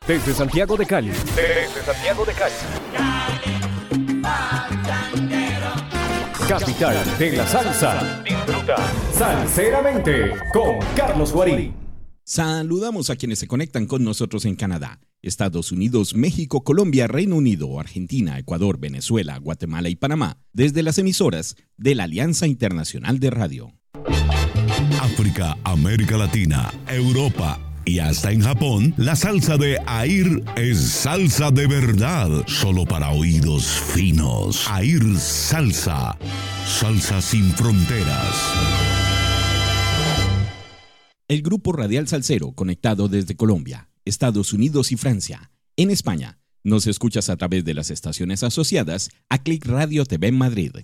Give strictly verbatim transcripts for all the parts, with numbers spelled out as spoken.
Desde Santiago de Cali. Desde Santiago de Cali. Capital de la salsa. Disfruta Salseramente con Carlos Guarín. Saludamos a quienes se conectan con nosotros en Canadá, Estados Unidos, México, Colombia, Reino Unido, Argentina, Ecuador, Venezuela, Guatemala y Panamá, desde las emisoras de la Alianza Internacional de Radio. África, América Latina, Europa y hasta en Japón, la salsa de Air es salsa de verdad, solo para oídos finos. Air Salsa, salsa sin fronteras. El grupo radial salsero conectado desde Colombia, Estados Unidos y Francia. En España, nos escuchas a través de las estaciones asociadas a Click Radio T V en Madrid.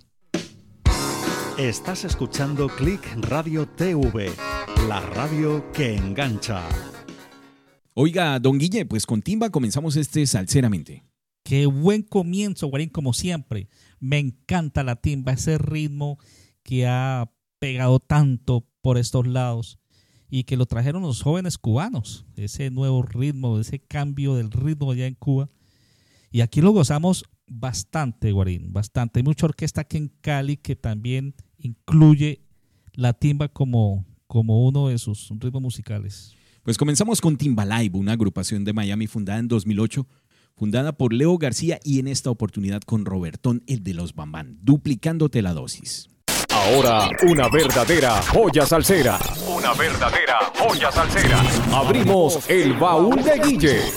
Estás escuchando Click Radio T V, la radio que engancha. Oiga, don Guille, pues con timba comenzamos este Salseramente. Qué buen comienzo, Guarín, como siempre. Me encanta la timba, ese ritmo que ha pegado tanto por estos lados y que lo trajeron los jóvenes cubanos, ese nuevo ritmo, ese cambio del ritmo allá en Cuba. Y aquí lo gozamos bastante, Guarín, bastante. Hay mucha orquesta aquí en Cali que también incluye la timba como, como uno de sus ritmos musicales. Pues comenzamos con Timba Live, una agrupación de Miami fundada en dos mil ocho, fundada por Leo García y en esta oportunidad con Robertón, el de los Bambán, duplicándote la dosis. Ahora, una verdadera joya salsera. Una verdadera joya salsera. Abrimos el baúl de Guille.